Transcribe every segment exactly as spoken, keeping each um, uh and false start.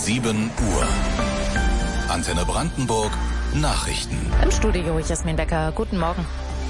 sieben Uhr. Antenne Brandenburg Nachrichten. Im Studio Jasmin Becker. Guten Morgen.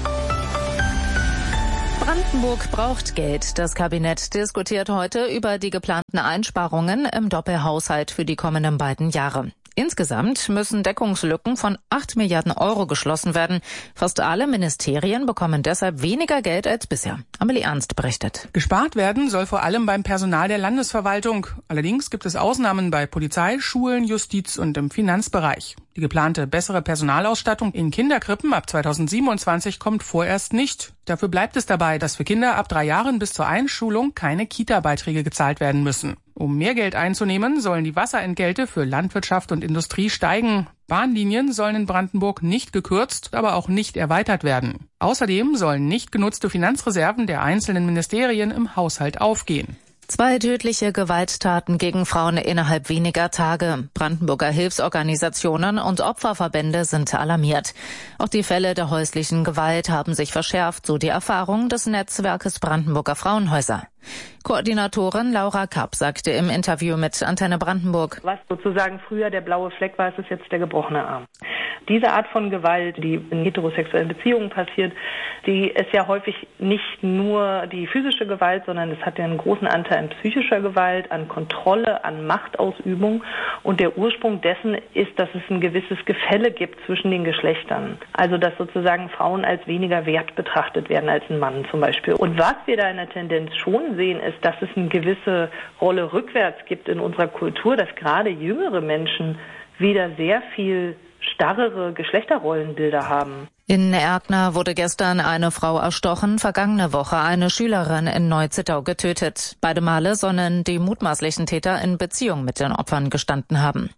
Brandenburg braucht Geld. Das Kabinett diskutiert heute über die geplanten Einsparungen im Doppelhaushalt für die kommenden beiden Jahre. Insgesamt müssen Deckungslücken von acht Milliarden Euro geschlossen werden. Fast alle Ministerien bekommen deshalb weniger Geld als bisher. Amelie Ernst berichtet. Gespart werden soll vor allem beim Personal der Landesverwaltung. Allerdings gibt es Ausnahmen bei Polizei, Schulen, Justiz und im Finanzbereich. Die geplante bessere Personalausstattung in Kinderkrippen ab zweitausendsiebenundzwanzig kommt vorerst nicht. Dafür bleibt es dabei, dass für Kinder ab drei Jahren bis zur Einschulung keine Kita-Beiträge gezahlt werden müssen. Um mehr Geld einzunehmen, sollen die Wasserentgelte für Landwirtschaft und Industrie steigen. Bahnlinien sollen in Brandenburg nicht gekürzt, aber auch nicht erweitert werden. Außerdem sollen nicht genutzte Finanzreserven der einzelnen Ministerien im Haushalt aufgehen. Zwei tödliche Gewalttaten gegen Frauen innerhalb weniger Tage. Brandenburger Hilfsorganisationen und Opferverbände sind alarmiert. Auch die Fälle der häuslichen Gewalt haben sich verschärft, so die Erfahrung des Netzwerkes Brandenburger Frauenhäuser. Koordinatorin Laura Kapp sagte im Interview mit Antenne Brandenburg: Was sozusagen früher der blaue Fleck war, ist jetzt der gebrochene Arm. Diese Art von Gewalt, die in heterosexuellen Beziehungen passiert, die ist ja häufig nicht nur die physische Gewalt, sondern es hat ja einen großen Anteil an psychischer Gewalt, an Kontrolle, an Machtausübung. Und der Ursprung dessen ist, dass es ein gewisses Gefälle gibt zwischen den Geschlechtern. Also dass sozusagen Frauen als weniger wert betrachtet werden als ein Mann zum Beispiel. Und was wir da in der Tendenz schon sehen, ist, dass es eine gewisse Rolle rückwärts gibt in unserer Kultur, dass gerade jüngere Menschen wieder sehr viel starrere Geschlechterrollenbilder haben. In Erkner wurde gestern eine Frau erstochen, vergangene Woche eine Schülerin in Neuzittau getötet. Beide Male sollen die mutmaßlichen Täter in Beziehung mit den Opfern gestanden haben.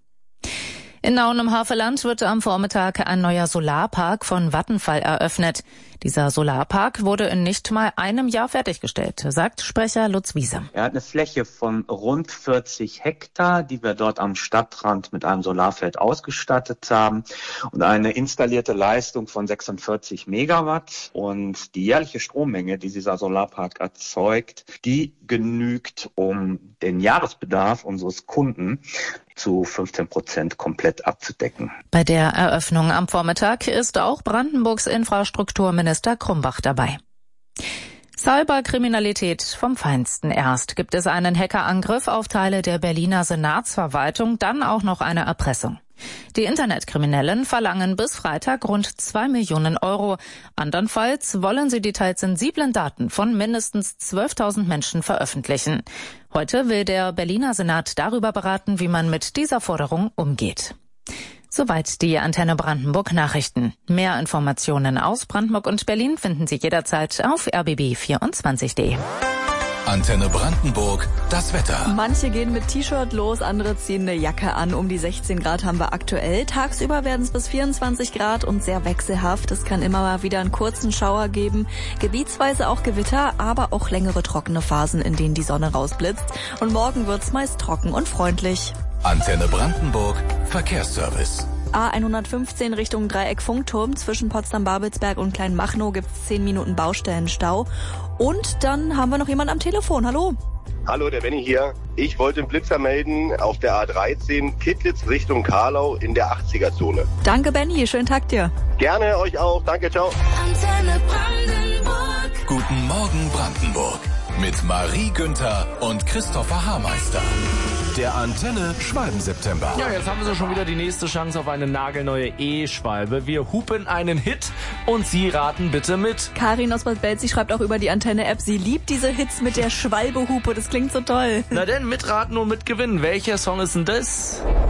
In Nauen im Havelland wird am Vormittag ein neuer Solarpark von Vattenfall eröffnet. Dieser Solarpark wurde in nicht mal einem Jahr fertiggestellt, sagt Sprecher Lutz Wiese. Er hat eine Fläche von rund vierzig Hektar, die wir dort am Stadtrand mit einem Solarfeld ausgestattet haben, und eine installierte Leistung von sechsundvierzig Megawatt. Und die jährliche Strommenge, die dieser Solarpark erzeugt, die genügt, um den Jahresbedarf unseres Kunden zu fünfzehn Prozent komplett abzudecken. Bei der Eröffnung am Vormittag ist auch Brandenburgs Infrastrukturminister Krumbach dabei. Cyberkriminalität vom Feinsten. Erst gibt es einen Hackerangriff auf Teile der Berliner Senatsverwaltung, dann auch noch eine Erpressung. Die Internetkriminellen verlangen bis Freitag rund zwei Millionen Euro. Andernfalls wollen sie die teils sensiblen Daten von mindestens zwölftausend Menschen veröffentlichen. Heute will der Berliner Senat darüber beraten, wie man mit dieser Forderung umgeht. Soweit die Antenne Brandenburg Nachrichten. Mehr Informationen aus Brandenburg und Berlin finden Sie jederzeit auf r b b vierundzwanzig punkt d e. Antenne Brandenburg, das Wetter. Manche gehen mit T-Shirt los, andere ziehen eine Jacke an. Um die sechzehn Grad haben wir aktuell. Tagsüber werden es bis vierundzwanzig Grad und sehr wechselhaft. Es kann immer mal wieder einen kurzen Schauer geben. Gebietsweise auch Gewitter, aber auch längere trockene Phasen, in denen die Sonne rausblitzt. Und morgen wird's meist trocken und freundlich. Antenne Brandenburg, Verkehrsservice. A hundertfünfzehn Richtung Dreieck Funkturm. Zwischen Potsdam-Babelsberg und Kleinmachnow gibt's zehn Minuten Baustellenstau. Und dann haben wir noch jemanden am Telefon. Hallo. Hallo, der Benny hier. Ich wollte einen Blitzer melden auf der A dreizehn Kittlitz Richtung Karlau in der achtziger-Zone. Danke, Benny. Schönen Tag dir. Gerne, euch auch. Danke, ciao. Antenne Brandenburg. Guten Morgen, Brandenburg. Mit Marie Günther und Christopher Haarmeister. Der Antenne Schwalben-September. Ja, jetzt haben wir schon wieder die nächste Chance auf eine nagelneue E-Schwalbe. Wir hupen einen Hit und Sie raten bitte mit. Karin aus Bad Belzig schreibt auch über die Antenne-App, sie liebt diese Hits mit der Schwalbe-Hupe. Das klingt so toll. Na denn, mitraten und mitgewinnen. Welcher Song ist denn das?